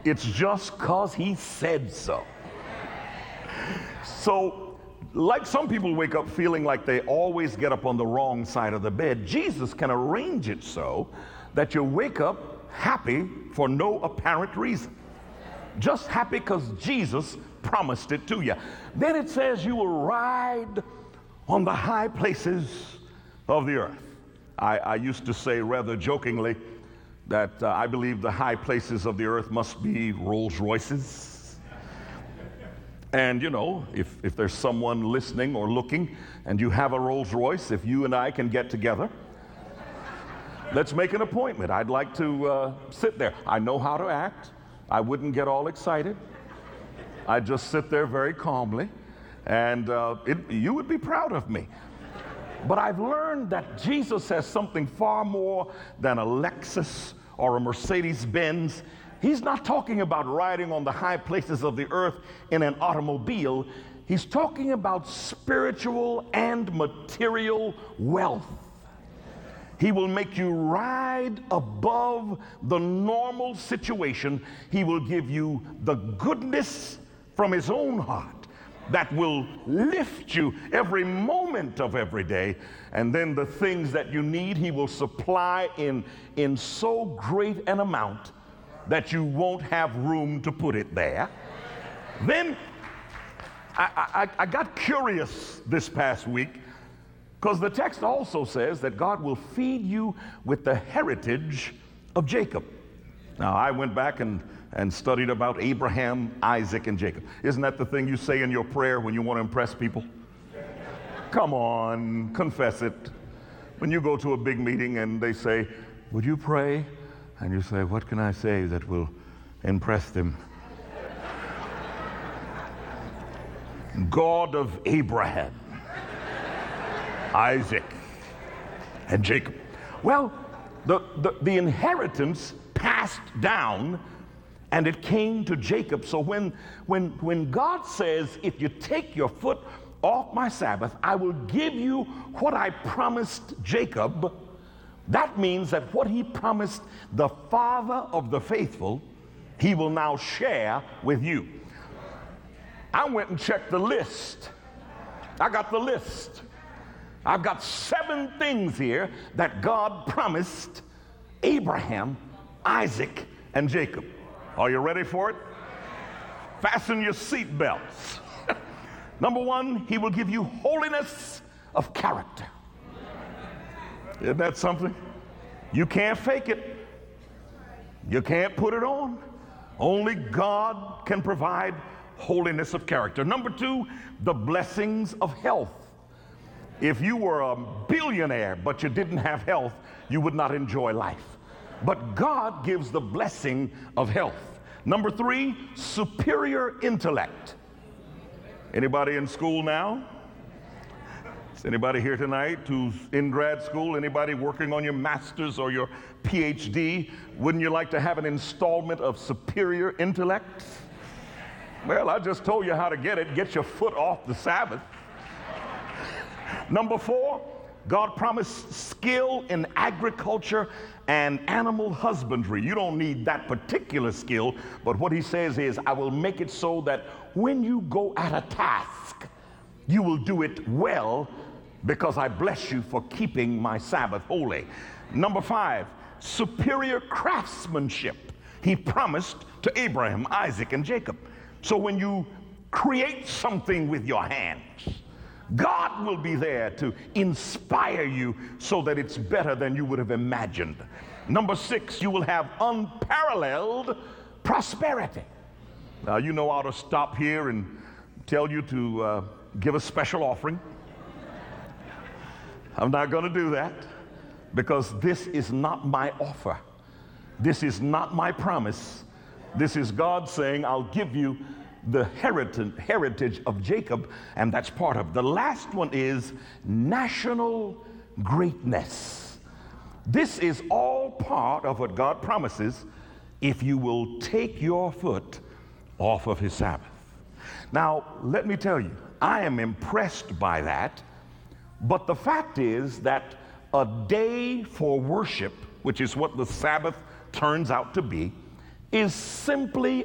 It's just because he said so. So, like some people wake up feeling like they always get up on the wrong side of the bed, Jesus can arrange it so that you wake up happy for no apparent reason. Just happy because Jesus promised it to you. Then it says you will ride on the high places of the earth. I used to say rather jokingly that I believe the high places of the earth must be Rolls Royces. And you know, if there's someone listening or looking and you have a Rolls Royce, if you and I can get together, let's make an appointment. I'd like to sit there. I know how to act. I wouldn't get all excited. I'd just sit there very calmly, and you would be proud of me. But I've learned that Jesus has something far more than a Lexus or a Mercedes-Benz. He's not talking about riding on the high places of the earth in an automobile. He's talking about spiritual and material wealth. He will make you ride above the normal situation. He will give you the goodness from his own heart that will lift you every moment of every day. And then the things that you need, he will supply in so great an amount that you won't have room to put it there. Then I got curious this past week, because the text also says that God will feed you with the heritage of Jacob. Now, I went back and studied about Abraham, Isaac, and Jacob. Isn't that the thing you say in your prayer when you want to impress people? Come on, confess it. When you go to a big meeting and they say, would you pray? And you say, what can I say that will impress them? God of Abraham, Isaac, and Jacob. Well, the inheritance passed down, and it came to Jacob. So when God says, if you take your foot off my Sabbath, I will give you what I promised Jacob, that means that what he promised the father of the faithful, he will now share with you. I went and checked the list. I got the list. I've got 7 things here that God promised Abraham, Isaac, and Jacob. Are you ready for it? Fasten your seat belts. Number 1, he will give you holiness of character. Isn't that something? You can't fake it. You can't put it on. Only God can provide holiness of character. Number 2, the blessings of health. If you were a billionaire but you didn't have health, you would not enjoy life. But God gives the blessing of health. Number 3, superior intellect. Anybody in school now? Is anybody here tonight who's in grad school? Anybody working on your master's or your PhD? Wouldn't you like to have an installment of superior intellect? Well, I just told you how to get it. Get your foot off the Sabbath. Number 4, God promised skill in agriculture and animal husbandry. You don't need that particular skill, but what he says is, I will make it so that when you go at a task, you will do it well, because I bless you for keeping my Sabbath holy. Number 5, superior craftsmanship. He promised to Abraham, Isaac, and Jacob. So when you create something with your hands, God will be there to inspire you so that it's better than you would have imagined. Number 6, you will have unparalleled prosperity. Now, you know, I ought to stop here and tell you to give a special offering. I'm not going to do that, because this is not my offer. This is not my promise. This is God saying, I'll give you the heritage of Jacob, and that's part of. The last one is national greatness. This is all part of what God promises if you will take your foot off of his Sabbath. Now, let me tell you, I am impressed by that, but the fact is that a day for worship, which is what the Sabbath turns out to be, is simply